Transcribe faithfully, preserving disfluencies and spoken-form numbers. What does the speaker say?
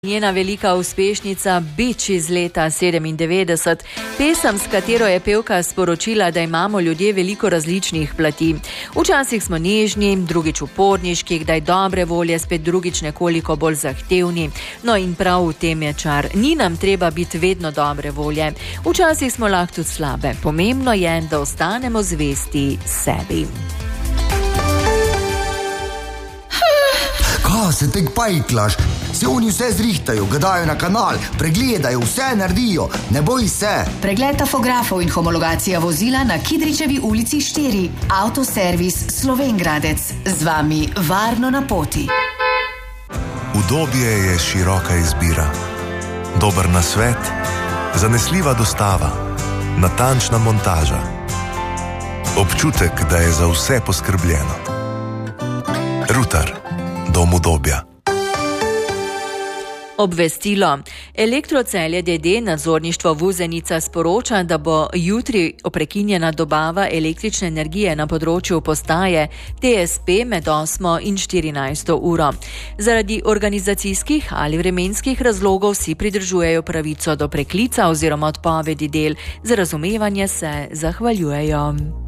Njena velika uspešnica Bič iz leta sedemindevetdeset, pesem, s katero je pevka sporočila, da imamo ljudje veliko različnih plati. Včasih smo nežni, drugič uporniški, kdaj dobre volje, spet drugič nekoliko bolj zahtevni. No in prav v tem je čar. Ni nam treba biti vedno dobre volje. Včasih smo lahko tudi slabe. Pomembno je, da ostanemo zvesti sebi. Kaj se tek pajklaš? Se oni vse zrihtajo, gledajo na kanal, pregledajo, vse naredijo, ne boj se. Pregled tafografov in homologacija vozila na Kidričevi ulici štiri. Avtoservis Slovengradec. Z vami varno na poti. Udobje je široka izbira. Dober nasvet, zanesljiva dostava, natančna montaža. Občutek, da je za vse poskrbljeno. Rutar, dom udobja. Obvestilo. Elektrocelje D D nadzorništvo Vuzenica sporoča, da bo jutri oprekinjena dobava električne energije na področju postaje T S P med osmo in štirinajsto uro. Zaradi organizacijskih ali vremenskih razlogov si pridržujejo pravico do preklica oziroma odpovedi del. Za razumevanje se zahvaljujejo.